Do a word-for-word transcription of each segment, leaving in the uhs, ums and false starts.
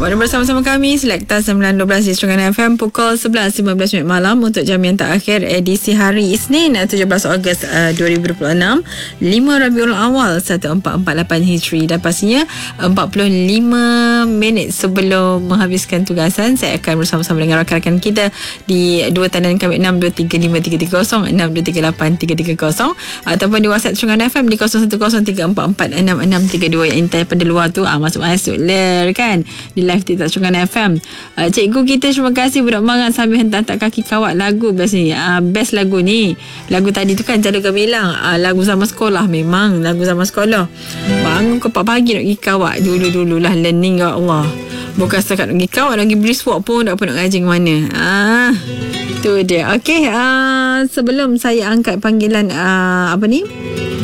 Mari bersama-sama kami Selekta sembilan dua belas di Serungan F M pukul sebelas lima belas minit malam untuk jam yang terakhir edisi hari Isnin tujuh belas Ogos uh, dua ribu dua puluh enam, lima Rabiul Awal seribu empat ratus empat puluh lapan Hijri, dan pastinya empat puluh lima minit sebelum menghabiskan tugasan saya akan bersama-sama dengan rakan-rakan kita di dua tandaan kami enam dua tiga lima tiga tiga kosong enam dua tiga lapan tiga tiga kosong ataupun di WhatsApp Serungan F M di kosong satu kosong tiga empat empat enam enam tiga dua. Yang intern pada luar tu ah, masuk-masuk ler kan di live TikTok Serungan F M. Uh, cikgu kita terima kasih budak mangat sambil hentak kaki kawat lagu best ni. Uh, best lagu ni. Lagu tadi tu kan Jalur Gemilang. Uh, lagu zaman sekolah, memang lagu zaman sekolah. Bangun ke empat pagi nak pergi kawat dulu-dululah learning, ya Allah. Bukan setakat nak pergi kawat, nak pergi brisk walk pun tak apa nak ngaji mana. Ah, tu dia. Okey, uh, sebelum saya angkat panggilan uh, apa ni?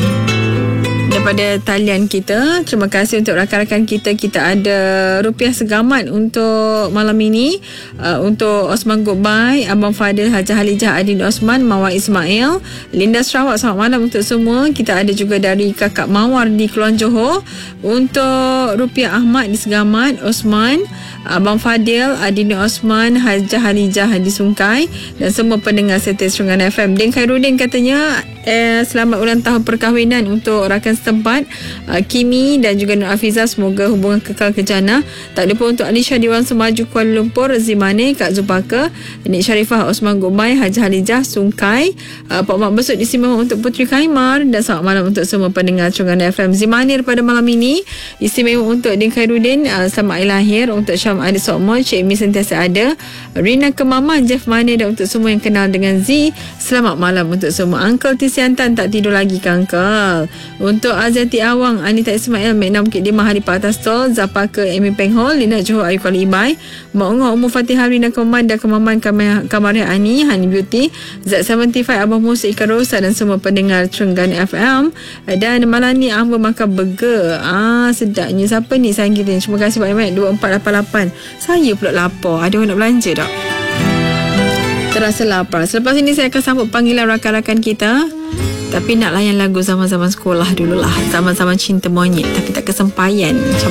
Daripada talian kita, terima kasih untuk rakan-rakan kita. Kita ada rupiah segamat untuk malam ini uh, untuk Osman Goodbye, Abang Fadil, Haji Halijah, Adin Osman, Mawar Ismail, Linda Sarawak. Selamat malam untuk semua. Kita ada juga dari Kakak Mawar di Keluang Johor untuk rupiah Ahmad di Segamat, Osman, Abang Fadil, Adin Osman, Haji Halijah di Sungkai, dan semua pendengar setia Serungan F M. Din Khairuddin katanya eh, selamat ulang tahun perkahwinan untuk rakan setempat uh, Kimi dan juga Nur Afizah, semoga hubungan kekal ke jannah. Tak lupa untuk Alisha di Wan Semaju Kuala Lumpur, Zimane, Kak Zupaka, Nik Sharifah, Osman Gumai, Haji Halijah Sungkai, uh, Pak Mak Besut istimewa untuk Puteri Kaimar, dan selamat malam untuk semua pendengar Serungan F M. Zimanir pada malam ini istimewa untuk Din Khairuddin, uh, selamat hari lahir untuk Syam Ali Sokmo, Cik Mi sentiasa ada, Rina Kemama, Jeff Mane, dan untuk semua yang kenal dengan Z, selamat malam untuk semua. Uncle Tisiantan tak tidur lagi ke Uncle. Untuk Azati Awang, Anita Ismail, Mekna Bukit Lima, Hari Pak Atas Tol, Zapaka, Amy Penghol, Lina Johor, Ayu Kuala Ibai, Mak Ungah, Umur Fatihah, Rina Keman, dan Kemaman Kamaria Ani, Hani Beauty, Z tujuh puluh lima, Abang Musa, Ika Rosa, dan semua pendengar Serungan F M. Dan malam ni Amba makan burger. Ah, sedapnya. Siapa ni sayang kita? Terima kasih banyak-banyak. dua empat lapan lapan. Saya pula lapar. Ada orang nak belanja tak? Terasa lapar. Selepas ini saya akan sambut panggilan rakan-rakan kita. Tapi nak layan lagu zaman-zaman sekolah dululah. Zaman-zaman cinta monyet. Tapi tak kesempayan.